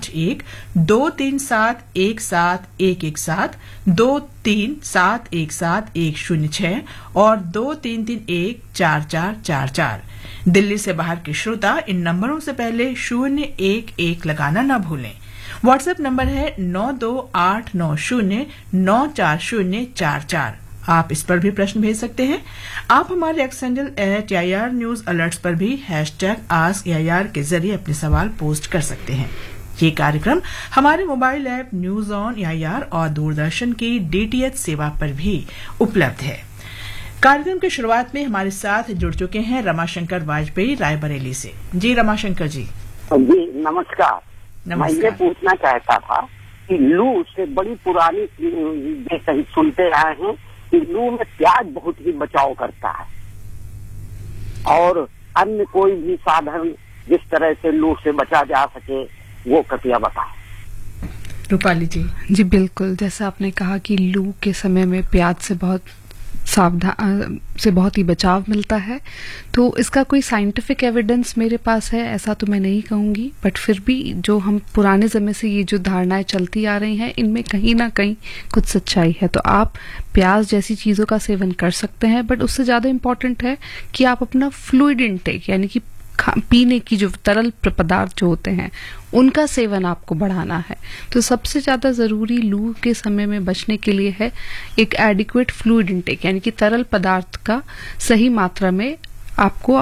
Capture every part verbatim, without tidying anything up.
पाँच एक, दो तीन सात एक सात एक एक सात, दो तीन सात एक सात एक शून्य छह और दो तीन तीन एक चार चार चार चार। दिल्ली से बाहर के श्रोता इन नंबरों से पहले शून्य एक एक लगाना न भूलें। व्हाट्सएप नंबर है नौ दो आठ नौ शून्य नौ चार शून्य चार चार। आप इस पर भी प्रश्न भेज सकते हैं। आप हमारे x handle at A I R news alerts पर भी hashtag ask A I R के जरिए अपने सवाल पोस्ट कर सकते हैं। ये कार्यक्रम हमारे mobile app news on A I R और दूरदर्शन की डी टी एच सेवा पर भी उपलब्ध है। कार्यक्रम की शुरुआत में हमारे साथ जुड़ चुके हैं रमाशंकर वाजपेयी रायबरेली से। जी रमाशंकर जी। जी नमस्कार। मैं ये पूछना चाहता था कि लू से बड़ी पुरानी जैसे सुनते आए हैं कि लू में प्याज बहुत ही बचाव करता है, और अन्य कोई भी साधन जिस तरह से लू से बचा जा सके वो कृपया बताएं। रूपाली जी। जी बिल्कुल, जैसा आपने कहा कि लू के समय में प्याज से बहुत सावधान से बहुत ही बचाव मिलता है, तो इसका कोई साइंटिफिक एविडेंस मेरे पास है ऐसा तो मैं नहीं कहूंगी, बट फिर भी जो हम पुराने समय से ये जो धारणाएं चलती आ रही हैं इनमें कहीं ना कहीं कुछ सच्चाई है। तो आप प्याज जैसी चीजों का सेवन कर सकते हैं, बट उससे ज्यादा इम्पोर्टेंट है कि आप अपना फ्लूइड इनटेक यानी कि पीने की जो तरल पदार्थ जो होते हैं उनका सेवन आपको बढ़ाना है। तो सबसे ज्यादा जरूरी लू के समय में बचने के लिए है एक एडिक्वेट फ्लूइड इनटेक यानी कि तरल पदार्थ का सही मात्रा में आपको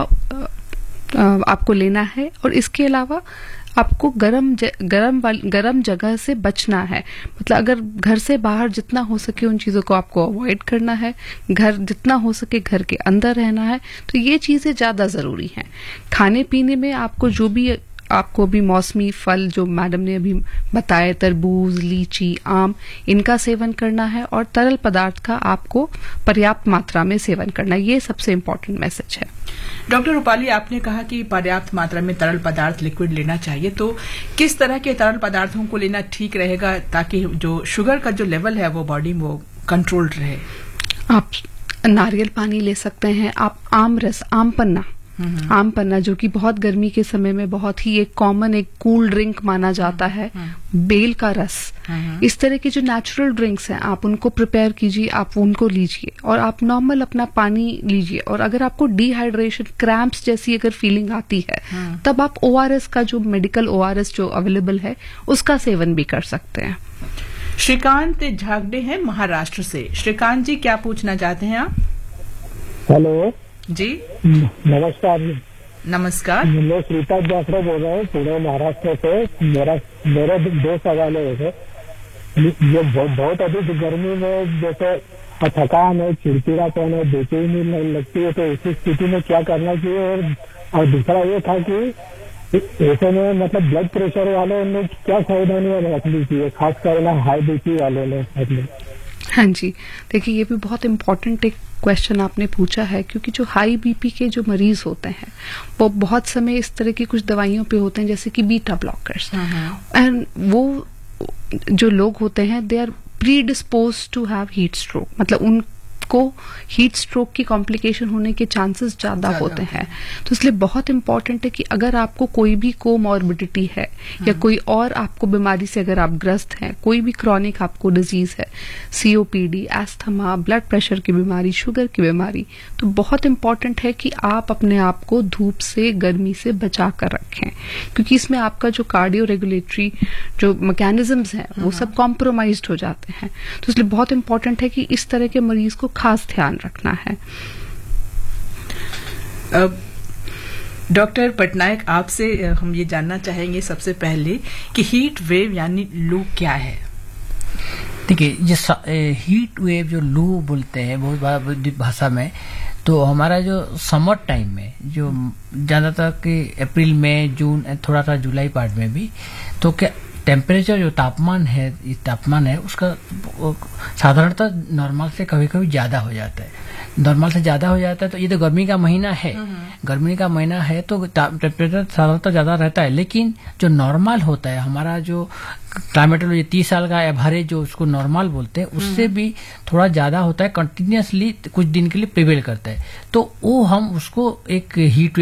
आपको लेना है, और इसके अलावा आपको गरम ज, गरम गरम जगह से बचना है। मतलब अगर घर से बाहर जितना हो सके उन चीजों को आपको अवॉइड करना है, घर जितना हो सके घर के अंदर रहना है। तो ये चीजें ज्यादा जरूरी हैं। खाने पीने में आपको जो भी आपको भी मौसमी फल जो मैडम ने अभी बताए, तरबूज, लीची, आम, इनका सेवन करना है, और तरल पदार्थ का आपको पर्याप्त मात्रा में सेवन करना है। ये सबसे इम्पोर्टेंट मैसेज है। डॉक्टर रूपाली, आपने कहा कि पर्याप्त मात्रा में तरल पदार्थ लिक्विड लेना चाहिए, तो किस तरह के तरल पदार्थों को लेना ठीक रहेगा ताकि जो शुगर का जो लेवल है वो बॉडी में वो कंट्रोल्ड रहे? आप नारियल पानी ले सकते हैं, आप आम रस, आम पन्ना आम पन्ना जो कि बहुत गर्मी के समय में बहुत ही एक कॉमन एक कूल ड्रिंक माना जाता है, बेल का रस, इस तरह के जो नेचुरल ड्रिंक्स हैं आप उनको प्रिपेयर कीजिए, आप उनको लीजिए, और आप नॉर्मल अपना पानी लीजिए। और अगर आपको डिहाइड्रेशन, क्रैम्प्स जैसी अगर फीलिंग आती है तब आप ओ आर एस का जो मेडिकल ओ आर एस जो अवेलेबल है उसका सेवन भी कर सकते हैं। श्रीकांत झागड़े हैं महाराष्ट्र से। श्रीकांत जी, क्या पूछना चाहते हैं आप? हेलो जी नमस्कार। नमस्कार। मैं श्रीकांत झागड़े बोल रहा हूँ पुणे महाराष्ट्र से। मेरा मेरे दो सवाल है। वैसे ये बहुत अधिक गर्मी में जैसे थकान है, चिड़चिड़ापन है, बेचैनी नहीं लगती है, तो इस स्थिति में क्या करना चाहिए? और, और दूसरा ये था कि ऐसे में मतलब ब्लड प्रेशर वालों ने क्या सावधानियां रखनी चाहिए, खासकर हाई बीपी वालों ने? हाँ जी, देखिए ये भी बहुत इम्पोर्टेंट एक क्वेश्चन आपने पूछा है, क्योंकि जो हाई बीपी के जो मरीज होते हैं वो बहुत समय इस तरह की कुछ दवाइयों पे होते हैं जैसे कि बीटा ब्लॉकर्स, एंड वो जो लोग होते हैं they are pre dispose to have heat stroke, मतलब उनको हीट स्ट्रोक की कॉम्प्लिकेशन होने के चांसेस ज्यादा होते हैं। तो इसलिए बहुत इंपॉर्टेंट है कि अगर आपको कोई भी कोमॉर्बिडिटी है या कोई और आपको बीमारी से अगर आप ग्रस्त हैं, कोई भी क्रॉनिक आपको डिजीज है, सीओपीडी, एस्थमा, ब्लड प्रेशर की बीमारी, शुगर की बीमारी, तो बहुत इंपॉर्टेंट है कि आप अपने आप को धूप से, गर्मी से बचा कर रखें, क्योंकि इसमें आपका जो कार्डियो रेगुलेटरी जो मैकेनिज्म्स हैं वो सब कॉम्प्रोमाइज्ड हो जाते हैं। तो इसलिए बहुत इंपॉर्टेंट है कि इस तरह के मरीज को खास ध्यान रखना है। डॉक्टर पटनायक, आपसे हम ये जानना चाहेंगे सबसे पहले कि हीट वेव यानी लू क्या है? देखिए, जिस हीट वेव जो लू बोलते हैं बहुत भाषा में, तो हमारा जो समर टाइम में जो ज्यादातर कि अप्रैल में, जून, थोड़ा सा जुलाई पार्ट में भी, तो क्या टेम्परेचर जो तापमान है तापमान है उसका साधारणतः नॉर्मल से कभी कभी ज्यादा हो जाता है। नॉर्मल से ज्यादा हो जाता है तो ये तो गर्मी का महीना है, गर्मी का महीना है तो टेम्परेचर साधारणतः ज्यादा रहता है, लेकिन जो नॉर्मल होता है हमारा जो क्लाइमेटोलॉजी तीस साल का एवरेज जो उसको नॉर्मल बोलते हैं उससे भी थोड़ा ज्यादा होता है, कंटिन्यूसली कुछ दिन के लिए प्रिवेल करता है, तो वो हम उसको एक हीट वेव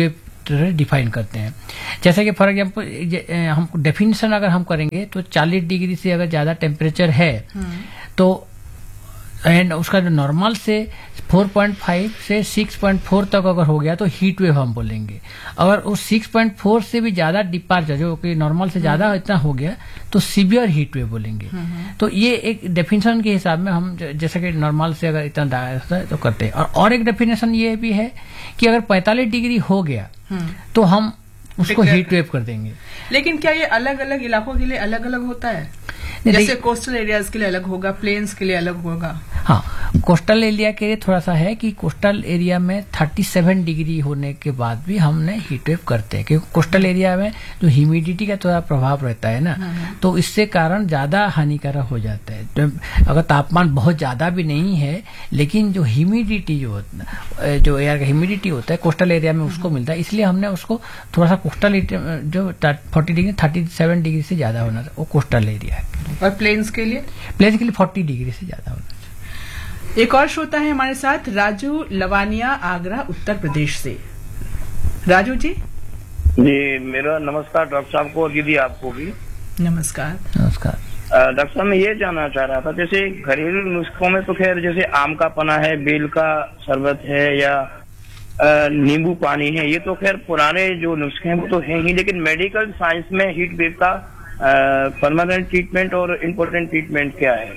तरह डिफाइन करते हैं। जैसे कि फॉर एग्जांपल हम डेफिनेशन अगर हम करेंगे तो चालीस डिग्री से अगर ज्यादा टेम्परेचर है तो एंड उसका जो नॉर्मल से चार पॉइंट पाँच से छह पॉइंट चार तक अगर हो गया तो हीट वेव हम बोलेंगे। अगर उस छह पॉइंट चार से भी ज्यादा डिपार्चर जो कि नॉर्मल से ज्यादा इतना हो गया तो सीवियर हीट वेव बोलेंगे। तो ये एक डेफिनेशन के हिसाब में हम जैसे कि नॉर्मल से अगर इतना होता है तो करते हैं। और, और एक डेफिनेशन ये भी है कि अगर पैंतालीस डिग्री हो गया तो हम उसको हीट वेव कर देंगे। लेकिन क्या ये अलग अलग इलाकों के लिए अलग अलग होता है? जैसे कोस्टल एरियाज के लिए अलग होगा, प्लेन्स के लिए अलग होगा? हाँ, कोस्टल एरिया के लिए थोड़ा सा है कि कोस्टल एरिया में सैंतीस डिग्री होने के बाद भी हमने हीट वेव करते हैं, क्योंकि कोस्टल एरिया में जो ह्यूमिडिटी का थोड़ा प्रभाव रहता है ना, तो इससे कारण ज्यादा हानिकारक हो जाता है। तो अगर तापमान बहुत ज्यादा भी नहीं है लेकिन जो ह्यूमिडिटी जो जो एयर का ह्यूमिडिटी होता है कोस्टल एरिया में उसको मिलता है, इसलिए हमने उसको थोड़ा सा कोस्टल जो forty degree thirty seven degree से ज्यादा होना था वो कोस्टल एरिया है। और प्लेन्स के लिए? प्लेन्स के लिए फोर्टी डिग्री से ज्यादा होना। एक और श्रोता है हमारे साथ, राजू लवानिया, आगरा, उत्तर प्रदेश से। राजू जी। जी, मेरा नमस्कार डॉक्टर साहब को और दीदी आपको भी नमस्कार। नमस्कार डॉक्टर साहब, मैं ये जानना चाह रहा था, जैसे घरेलू नुस्खों में तो खैर जैसे आम का पना है, बेल का शरबत है या नींबू पानी है, ये तो खैर पुराने जो नुस्खे हैं वो तो हैं ही, लेकिन मेडिकल साइंस में हीट वेव का परमानेंट ट्रीटमेंट और इम्पोर्टेंट ट्रीटमेंट क्या है?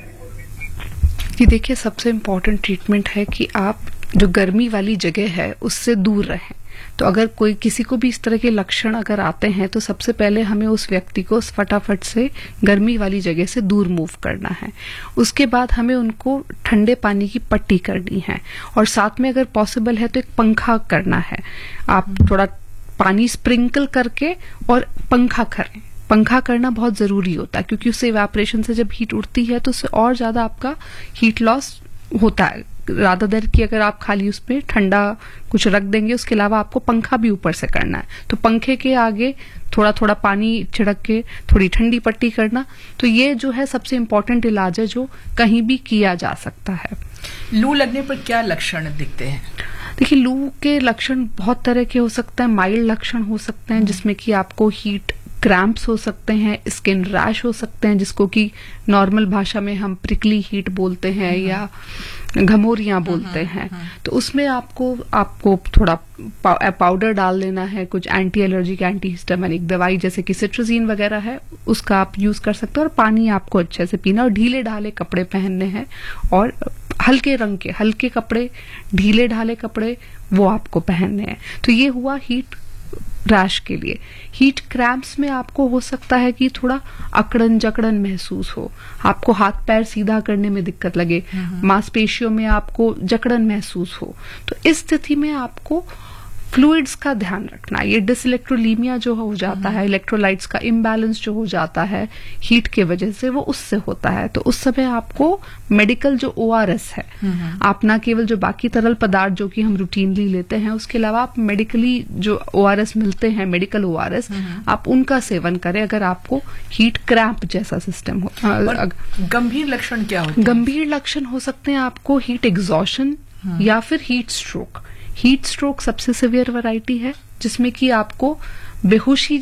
कि देखिए, सबसे इम्पोर्टेंट ट्रीटमेंट है कि आप जो गर्मी वाली जगह है उससे दूर रहें। तो अगर कोई किसी को भी इस तरह के लक्षण अगर आते हैं तो सबसे पहले हमें उस व्यक्ति को फटाफट से गर्मी वाली जगह से दूर मूव करना है। उसके बाद हमें उनको ठंडे पानी की पट्टी करनी है और साथ में अगर पॉसिबल है तो एक पंखा करना है। आप थोड़ा पानी स्प्रिंकल करके और पंखा करें। पंखा करना बहुत जरूरी होता है क्योंकि उससे इवेपोरेशन से जब हीट उठती है तो उससे और ज्यादा आपका हीट लॉस होता है, ज्यादा देर की अगर आप खाली उसमें ठंडा कुछ रख देंगे। उसके अलावा आपको पंखा भी ऊपर से करना है, तो पंखे के आगे थोड़ा थोड़ा पानी छिड़क के थोड़ी ठंडी पट्टी करना। तो ये जो है सबसे इम्पोर्टेंट इलाज है जो कहीं भी किया जा सकता है। लू लगने पर क्या लक्षण दिखते हैं? देखिए, लू के लक्षण बहुत तरह के हो सकते हैं। माइल्ड लक्षण हो सकते हैं जिसमें कि आपको हीट क्रैम्प्स हो सकते हैं, स्किन रैश हो सकते हैं जिसको कि नॉर्मल भाषा में हम प्रिकली हीट बोलते हैं या घमोरियां बोलते हैं। तो उसमें आपको आपको थोड़ा पाउडर डाल लेना है, कुछ एंटी एलर्जिक एंटी हिस्टामिनिक दवाई जैसे कि सिट्रोजिन वगैरह है उसका आप यूज कर सकते हो। और पानी आपको अच्छे से पीना और ढीले ढाले कपड़े पहनने हैं और हल्के रंग के हल्के कपड़े, ढीले ढाले कपड़े वो आपको पहनने हैं। तो ये हुआ हीट रैश के लिए। हीट क्रैम्प्स में आपको हो सकता है कि थोड़ा अकड़न जकड़न महसूस हो, आपको हाथ पैर सीधा करने में दिक्कत लगे, मांसपेशियों में आपको जकड़न महसूस हो। तो इस स्थिति में आपको फ्लूइड्स का ध्यान रखना। ये डिसइलेक्ट्रोलीमिया जो हो जाता है, इलेक्ट्रोलाइट्स का इम्बैलेंस जो हो जाता है हीट के वजह से, वो उससे होता है। तो उस समय आपको मेडिकल जो ओआरएस है, आप ना केवल जो बाकी तरल पदार्थ जो कि हम रूटीनली लेते हैं, उसके अलावा आप मेडिकली जो ओआरएस मिलते हैं, मेडिकल ओआरएस, आप उनका सेवन करें अगर आपको हीट क्रैम्प जैसा सिस्टम हो। गंभीर लक्षण क्या होते हैं? गंभीर लक्षण हो सकते हैं आपको हीट एग्जॉशन या फिर हीट स्ट्रोक। हीट स्ट्रोक सबसे सिवियर वैरायटी है जिसमें कि आपको बेहोशी,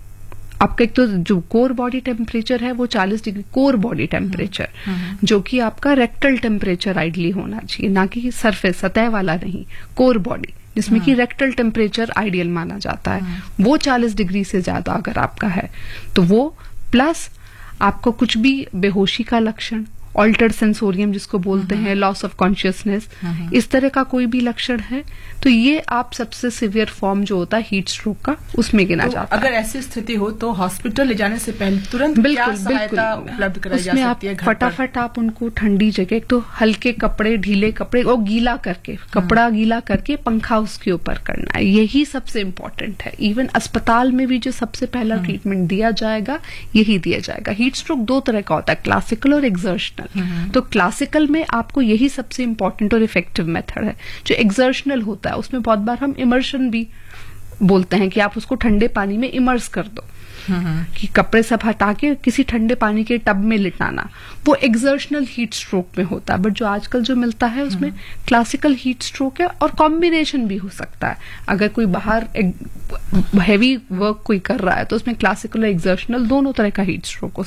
आपका एक तो जो कोर बॉडी टेम्परेचर है वो चालीस डिग्री कोर बॉडी टेम्परेचर, जो कि आपका रेक्टल टेम्परेचर आइडियली होना चाहिए, ना कि सरफेस सतह वाला नहीं, कोर बॉडी जिसमें कि रेक्टल टेम्परेचर आइडियल माना जाता है, वो चालीस डिग्री से ज्यादा अगर आपका है तो वो, प्लस आपको कुछ भी बेहोशी का लक्षण, ऑल्टर्ड सेंसोरियम जिसको बोलते हैं, लॉस ऑफ कॉन्शियसनेस, इस तरह का कोई भी लक्षण है तो ये आप सबसे सिवियर फॉर्म जो होता है हीट स्ट्रोक का उसमें गिना तो जाता है। अगर ऐसी स्थिति हो तो हॉस्पिटल ले जाने से पहले तुरंत क्या सहायता उपलब्ध कराई जा सकती है? फटाफट आप उनको ठंडी जगह, एक तो हल्के कपड़े, ढीले कपड़े और गीला करके, कपड़ा गीला करके पंखा उसके ऊपर करना है, यही सबसे इम्पोर्टेंट है। इवन अस्पताल में भी जो सबसे पहला ट्रीटमेंट दिया जाएगा यही दिया जाएगा। हीट स्ट्रोक दो तरह का होता है, क्लासिकल और एक्सर्शनल। तो क्लासिकल में आपको यही सबसे इंपॉर्टेंट और इफेक्टिव मेथड है। जो एक्सर्शनल होता है उसमें बहुत बार हम इमर्शन भी बोलते हैं कि आप उसको ठंडे पानी में इमर्स कर दो, कि कपड़े सब हटा के किसी ठंडे पानी के टब में लिटाना, वो एक्सर्शनल हीट स्ट्रोक में होता है। बट जो आजकल जो मिलता है उसमें क्लासिकल हीट स्ट्रोक है, और कॉम्बिनेशन भी हो सकता है। अगर कोई बाहर हैवी वर्क कोई कर रहा है तो उसमें क्लासिकल और एक्सर्शनल दोनों तरह का हीट स्ट्रोक हो